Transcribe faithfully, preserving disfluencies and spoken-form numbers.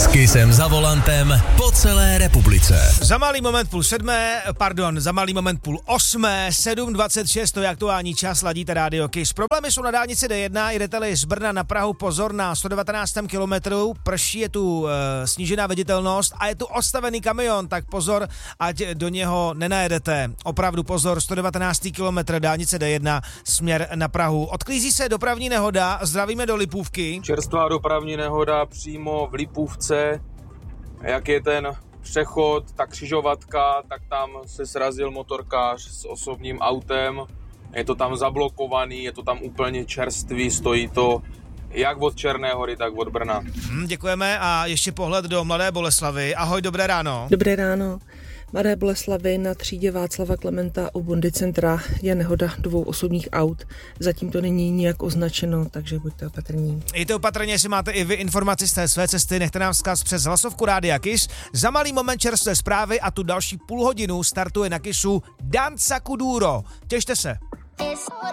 Kissem za volantem po celé republice. Za malý moment půl sedmé, pardon, za malý moment půl osmé, sedm dvacet šest, to je aktuální čas, ladíte rádio Kiss. Problémy jsou na dálnici D jedna, jedete-li z Brna na Prahu, pozor na sto devatenáctém kilometru, prší, je tu e, snížená viditelnost a je tu ostavený kamion, tak pozor, ať do něho nenajedete. Opravdu pozor, sto devatenáctý kilometr, dálnice D jedna, směr na Prahu. Odklízí se dopravní nehoda, zdravíme do Lipůvky. Čerstvá dopravní nehoda přímo v Lipůvce. Jak je ten přechod, ta křižovatka, tak tam se srazil motorkář s osobním autem. Je to tam zablokovaný, je to tam úplně čerstvý, stojí to jak od Černé Hory, tak od Brna. Hmm, děkujeme a ještě pohled do Mladé Boleslavi. Ahoj, dobré ráno. Dobré ráno. Mladé Boleslavi na třídě Václava Klementa u Bondy centra je nehoda dvou osobních aut. Zatím to není nijak označeno, takže buďte opatrní. Jděte opatrně, jestli máte i vy informaci z té své cesty, nechte nám vzkaz přes hlasovku Rádia Kiss. Za malý moment čerstvé zprávy a tu další půl hodinu startuje na Kissu Danza Kuduro. Těšte se.